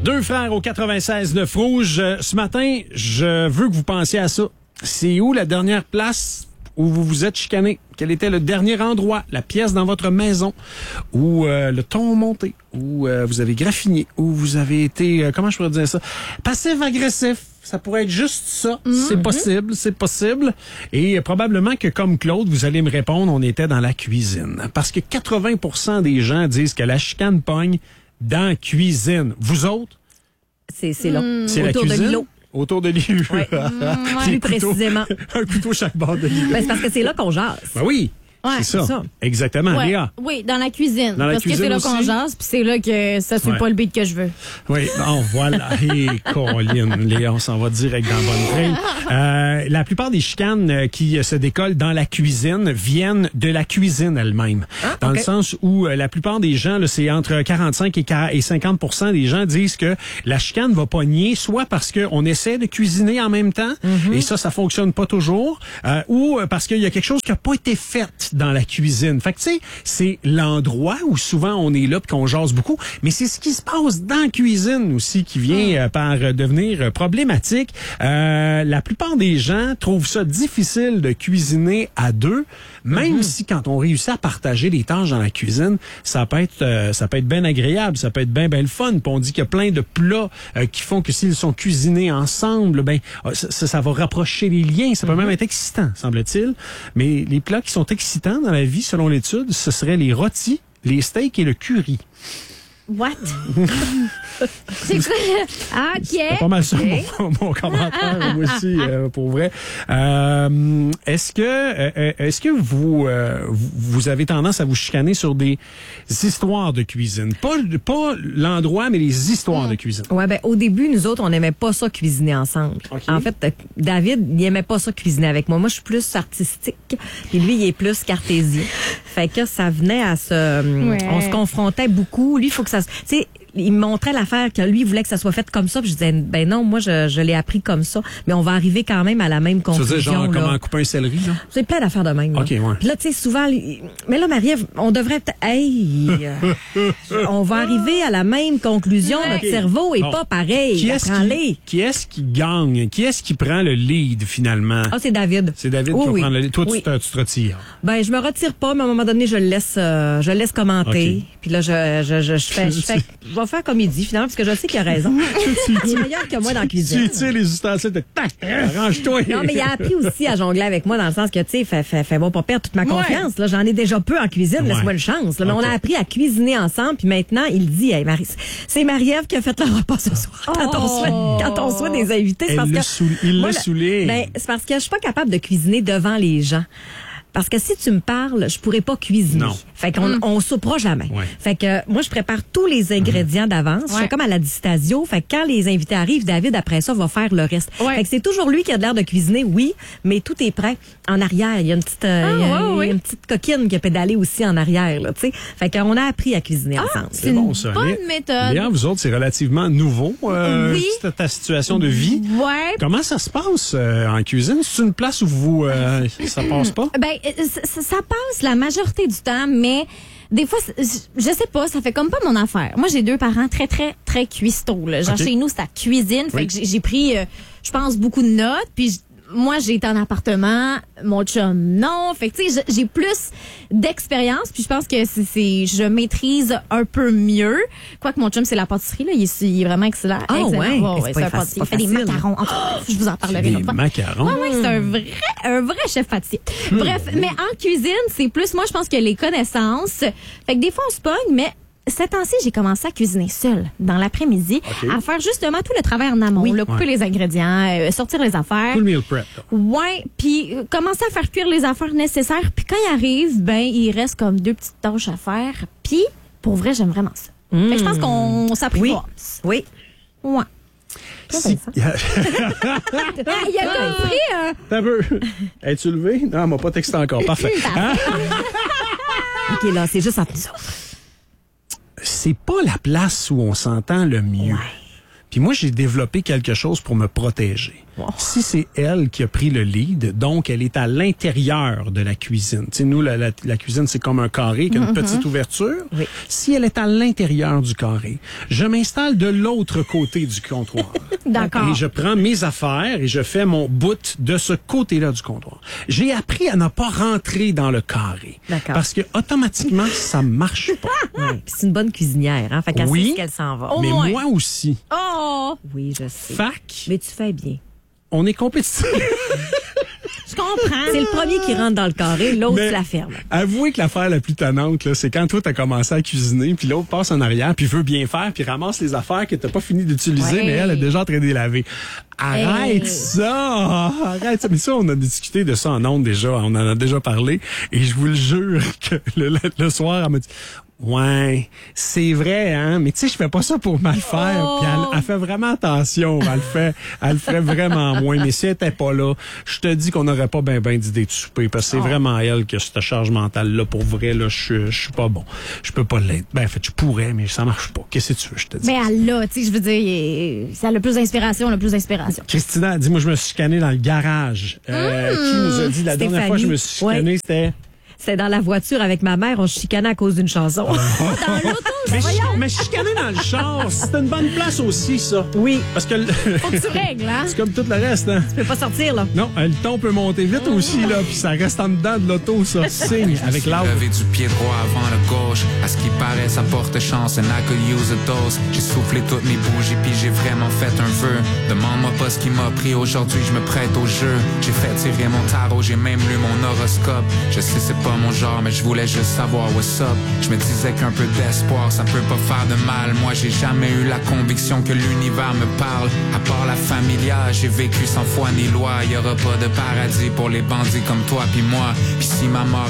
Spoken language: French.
Deux frères au 96.9 Rouge. Ce matin, je veux que vous pensiez à ça. C'est où la dernière place où vous vous êtes chicané? Quel était le dernier endroit, la pièce dans votre maison où le ton a monté, où vous avez graffiné, où vous avez été, comment je pourrais dire ça, passif-agressif? Ça pourrait être juste ça. C'est possible, c'est possible. Et probablement que comme Claude, vous allez me répondre, on était dans la cuisine. Parce que 80% des gens disent que la chicane pogne dans la cuisine. Vous autres? C'est là. C'est autour la cuisine? de l'îlot. Autour de l'îlot. Ouais. Plus précisément. Un couteau chaque bord de l'îlot. Ben, c'est parce que c'est là qu'on jase. Ben oui. Ouais, c'est ça. c'est ça. Exactement. Ouais. Léa. Oui, dans la cuisine. Dans la parce cuisine que c'est là aussi? qu'on jase, puis c'est là que ça suit Ouais. pas le beat que je veux. Oui, bon, voilà. Et Colin, Léa, on s'en va direct dans la bonne train. La plupart des chicanes qui se décollent dans la cuisine viennent de la cuisine elle-même. Dans ok. le sens où la plupart des gens, là, c'est entre 45 et 50% des gens disent que la chicane va pogner soit parce qu'on essaie de cuisiner en même temps, et ça fonctionne pas toujours, ou parce qu'il y a quelque chose qui n'a pas été fait dans la cuisine. Fait que tu sais, c'est l'endroit où souvent on est là puis qu'on jase beaucoup, mais c'est ce qui se passe dans la cuisine aussi qui vient par devenir problématique. La plupart des gens trouvent ça difficile de cuisiner à deux, même si quand on réussit à partager les tâches dans la cuisine, ça peut être bien agréable, ça peut être bien le fun. Puis on dit qu'il y a plein de plats qui font que s'ils sont cuisinés ensemble, ben ça va rapprocher les liens, ça peut même être excitant, semble-t-il. Mais les plats qui sont excitants dans la vie, selon l'étude, ce seraient les rôtis, les steaks et le curry. What? C'est quoi? Ah, OK. C'est pas mal ça, mon commentaire, moi aussi, pour vrai. Est-ce que vous avez tendance à vous chicaner sur des histoires de cuisine? Pas l'endroit, mais les histoires de cuisine. Ouais, ben, au début, nous autres, on n'aimait pas ça cuisiner ensemble. OK. En fait, David, il aimait pas ça cuisiner avec moi. Moi, je suis plus artistique. Puis lui, il est plus cartésien. Fait que ça venait à se, Ouais. on se confrontait beaucoup. Lui, il faut que ça, tu sais, il me montrait l'affaire que lui il voulait que ça soit fait comme ça. Puis je disais, ben non, moi, je l'ai appris comme ça. Mais on va arriver quand même à la même Tu veux conclusion. dire, genre, là. comment couper un céleri, là? C'est plein d'affaires de même. Là. OK, ouais. Puis là, tu sais, souvent, mais là, Marie-Ève, on devrait peut-être, on va arriver à la même conclusion. Ouais. Notre cerveau est Bon. pas pareil. Qui est-ce qui gagne? Qui est-ce qui prend le lead, finalement? Ah, c'est David. C'est David Oui, qui va oui. prendre le lead. Toi, Oui. tu te retires. Ben, je me retire pas, mais à un moment donné, je le laisse commenter. OK. Puis là, je vais faire comme il dit, finalement, parce que je sais qu'il a raison. Il est meilleur que moi dans la Tu cuisine. tires les ustensiles de tac, arrange-toi. Non, mais il a appris aussi à jongler avec moi dans le sens que, tu sais, fais-moi pas perdre toute ma confiance. Là, j'en ai déjà peu en cuisine, Ouais. laisse-moi une chance. Là. Mais OK. on a appris à cuisiner ensemble, puis maintenant, il dit, hey, Marie, c'est Marie-Ève qui a fait le repas ce soir. Quand on soit des invités, c'est parce que... Il Moi, le souligne. Ben, c'est parce que je suis pas capable de cuisiner devant les gens. Parce que si tu me parles, je pourrais pas cuisiner. Non. Fait qu'on on soupera jamais. Ouais. Fait que moi, je prépare tous les ingrédients d'avance. Je fais comme à la distasio. Fait que quand les invités arrivent, David, après ça, va faire le reste. Ouais. Fait que c'est toujours lui qui a de l'air de cuisiner, oui, mais tout est prêt. En arrière, il y a une petite, il y a une petite coquine qui a pédalé aussi en arrière, là, tu sais. Fait qu'on a appris à cuisiner ensemble. C'est bon, une ça. bonne Léa, méthode. Léa, vous autres, c'est relativement nouveau, Oui. ta situation de vie. Ouais. Comment ça se passe en cuisine? C'est une place où vous ça passe pas? Ben, ça passe la majorité du temps, mais des fois, je sais pas, ça fait comme pas mon affaire. Moi, j'ai deux parents très, très, très cuistots. Là. Genre, OK. chez nous, c'est la cuisine. Fait Oui. que j'ai pris, je pense, beaucoup de notes. Puis moi, j'ai été en appartement. Mon chum, non. Fait que, tu sais, j'ai plus d'expérience. Puis je pense que je maîtrise un peu mieux. Quoique mon chum, c'est la pâtisserie. Là. Il est vraiment excellent. Ah, excellent. ouais. C'est C'est un pas pâtissier. Il fait facile. des macarons. En tout cas, je vous en parlerai Des une autre fois. macarons. Ouais, c'est un vrai chef pâtissier. Bref, mais en cuisine, c'est plus, moi, je pense que les connaissances. Fait que des fois, on se pogne, mais ces temps-ci, j'ai commencé à cuisiner seule dans l'après-midi, OK. à faire justement tout le travail en amont, là, couper Ouais. les ingrédients, sortir les affaires. Full meal prep. là. Ouais, puis commencer à faire cuire les affaires nécessaires. Puis quand il arrive, ben il reste comme deux petites tâches à faire. Puis pour vrai, j'aime vraiment ça. Fait que je pense qu'on s'apprivoise. Oui. Ouais. Si... Il a compris. T'as peu. Es-tu levé? Non, elle m'a pas texté encore. Parfait. Hein? OK, là, c'est juste entre nous autres. C'est pas la place où on s'entend le mieux. Puis moi, j'ai développé quelque chose pour me protéger. Wow. Si c'est elle qui a pris le lead, donc elle est à l'intérieur de la cuisine. Tu sais, nous, la cuisine, c'est comme un carré qui a une petite ouverture. Oui. Si elle est à l'intérieur du carré, je m'installe de l'autre côté du comptoir. D'accord. Et je prends mes affaires et je fais mon bout de ce côté-là du comptoir. J'ai appris à ne pas rentrer dans le carré. D'accord. Parce que automatiquement, ça marche pas. Ouais. Puis c'est une bonne cuisinière, hein? Fait qu'elle Oui. sait ce qu'elle s'en va. Au Mais moins. moi aussi. Oh! Oui, je sais. Fac, Mais tu fais bien. on est compétitifs. Je comprends. C'est le premier qui rentre dans le carré, l'autre Mais la ferme. Avouez que l'affaire la plus tannante, là, c'est quand toi, t'as commencé à cuisiner, puis l'autre passe en arrière, puis veut bien faire, puis ramasse les affaires que t'as pas fini d'utiliser, Ouais. mais elle est déjà en train de les laver. Arrête Hey. ça! Arrête ça! Mais ça, on a discuté de ça en ondes déjà, on en a déjà parlé, et je vous le jure que le soir, elle m'a dit... Ouais, c'est vrai, hein, mais tu sais, je fais pas ça pour mal faire. Oh. Puis elle fait vraiment attention, elle le ferait vraiment moins. Mais si elle était pas là, je te dis qu'on n'aurait pas ben d'idées de souper, parce que c'est vraiment elle que cette charge mentale-là, pour vrai, là, je suis pas bon. Je peux pas l'être. Ben, en fait, je pourrais, mais ça marche pas. Qu'est-ce que tu veux, je te dis? Mais elle l'a, tu sais, je veux dire, ça a le plus d'inspiration, Christina, dis-moi, je me suis chicané dans le garage. Qui nous a dit la dernière fois que je me suis chicané, c'était... C'était dans la voiture avec ma mère, on se chicanait à cause d'une chanson. Dans l'auto, Mais chicaner dans le char, c'est une bonne place aussi, ça. Oui. Parce que faut que tu règles, hein? c'est comme tout le reste, hein. Tu peux pas sortir, là. Non, le ton peut monter vite aussi, là, puis ça reste en dedans de l'auto, ça. Signe avec l'arbre. Levé du pied droit avant le gauche. À ce qui paraît, ça porte chance, and I could use a dose. J'ai soufflé toutes mes bougies, puis j'ai vraiment fait un vœu. Demande-moi pas ce qui m'a pris aujourd'hui, je me prête au jeu. J'ai fait tirer mon tarot, j'ai même lu mon horoscope. Je sais, c'est pas mon genre, mais je voulais juste savoir what's up. Je me disais qu'un peu d'espoir, ça peut pas faire de mal. Moi, j'ai jamais eu la conviction que l'univers me parle. À part la familia, j'ai vécu sans foi ni loi. Y aura pas de paradis pour les bandits comme toi puis moi. Puis si ma mort